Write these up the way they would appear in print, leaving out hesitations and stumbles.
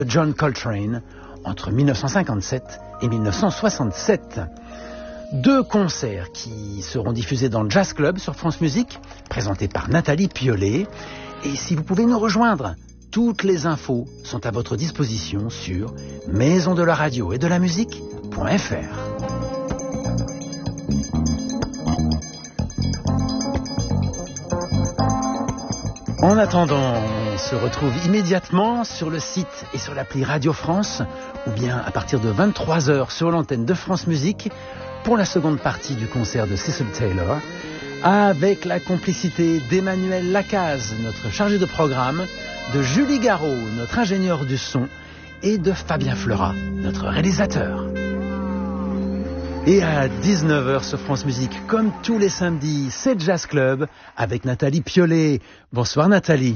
John Coltrane entre 1957 et 1967. 2 concerts qui seront diffusés dans le Jazz Club sur France Musique, présentés par Nathalie Piollet. Et si vous pouvez nous rejoindre, toutes les infos sont à votre disposition sur maisondelaradio-et-de-la-musique.fr. En attendant, on se retrouve immédiatement sur le site et sur l'appli Radio France, ou bien à partir de 23h sur l'antenne de France Musique, pour la seconde partie du concert de Cecil Taylor, avec la complicité d'Emmanuel Lacaze, notre chargé de programme, de Julie Garraud, notre ingénieur du son, et de Fabien Fleurat, notre réalisateur. Et à 19h sur France Musique, comme tous les samedis, c'est Jazz Club avec Nathalie Piollet. Bonsoir Nathalie.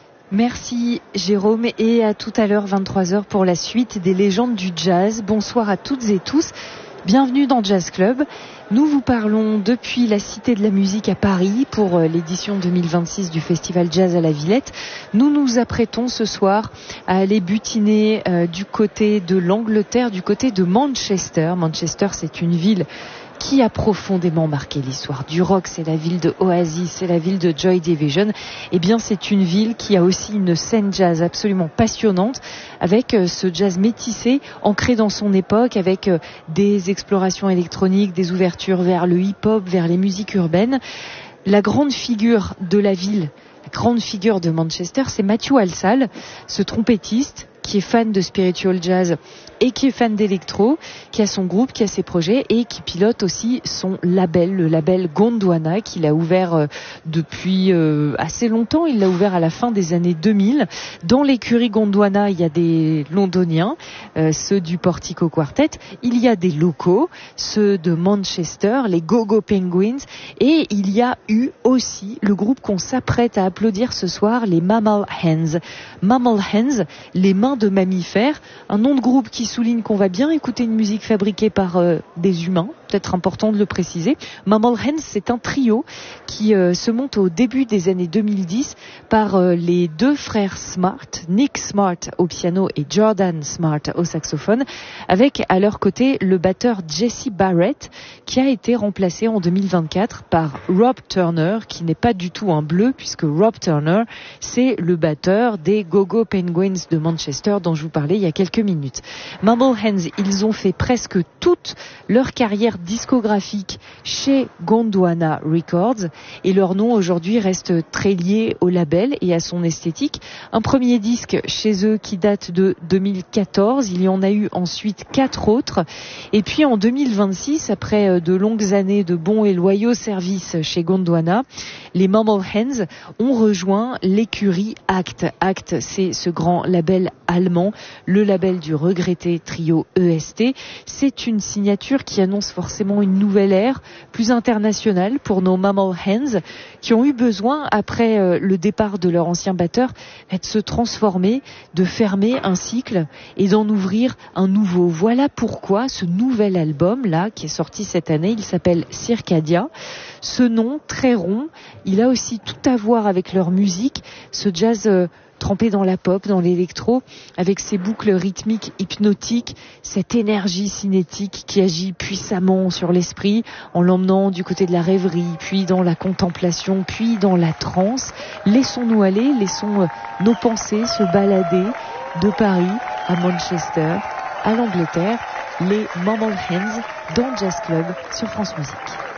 Merci Jérôme, et à tout à l'heure 23h pour la suite des légendes du jazz. Bonsoir à toutes et tous. Bienvenue dans Jazz Club. Nous vous parlons depuis la Cité de la Musique à Paris pour l'édition 2026 du Festival Jazz à la Villette. Nous nous apprêtons ce soir à aller butiner du côté de l'Angleterre, du côté de Manchester. Manchester, c'est une ville qui a profondément marqué l'histoire du rock. C'est la ville de Oasis, c'est la ville de Joy Division. Eh bien, c'est une ville qui a aussi une scène jazz absolument passionnante, avec ce jazz métissé, ancré dans son époque, avec des explorations électroniques, des ouvertures vers le hip-hop, vers les musiques urbaines. La grande figure de la ville, la grande figure de Manchester, c'est Matthew Halsall, ce trompettiste qui est fan de spiritual jazz et qui est fan d'électro, qui a son groupe, qui a ses projets et qui pilote aussi son label, le label Gondwana, qu'il a ouvert depuis assez longtemps. Il l'a ouvert à la fin des années 2000. Dans l'écurie Gondwana, il y a des londoniens, ceux du Portico Quartet. Il y a des locaux, ceux de Manchester, les Go-Go Penguins. Et il y a eu aussi le groupe qu'on s'apprête à applaudir ce soir, les Mammal Hands. Mammal Hands, les mains de mammifères, un nom de groupe qui souligne qu'on va bien écouter une musique fabriquée par des humains, peut-être important de le préciser. Mammal Hands, c'est un trio qui se monte au début des années 2010 par les 2 frères Smart, Nick Smart au piano et Jordan Smart au saxophone, avec à leur côté le batteur Jesse Barrett, qui a été remplacé en 2024 par Rob Turner, qui n'est pas du tout un bleu, puisque Rob Turner, c'est le batteur des Go-Go Penguins de Manchester dont je vous parlais il y a quelques minutes. Mammal Hands, ils ont fait presque toute leur carrière discographique chez Gondwana Records, et leur nom aujourd'hui reste très lié au label et à son esthétique. Un premier disque chez eux qui date de 2014, il y en a eu ensuite 4 autres, et puis en 2026, après de longues années de bons et loyaux services chez Gondwana, les Mammal Hands ont rejoint l'écurie Act. Act, c'est ce grand label allemand, le label du regretté trio EST. C'est une signature qui annonce forcément une nouvelle ère, plus internationale pour nos Mammal Hands, qui ont eu besoin, après le départ de leur ancien batteur, de se transformer, de fermer un cycle et d'en ouvrir un nouveau. Voilà pourquoi ce nouvel album-là, qui est sorti cette année, il s'appelle Circadia. Ce nom très rond, il a aussi tout à voir avec leur musique, ce jazz trempé dans la pop, dans l'électro, avec ses boucles rythmiques hypnotiques, cette énergie cinétique qui agit puissamment sur l'esprit, en l'emmenant du côté de la rêverie, puis dans la contemplation, puis dans la transe. Laissons-nous aller, laissons nos pensées se balader de Paris à Manchester, à l'Angleterre, les Mammal Hands dans Jazz Club sur France Musique.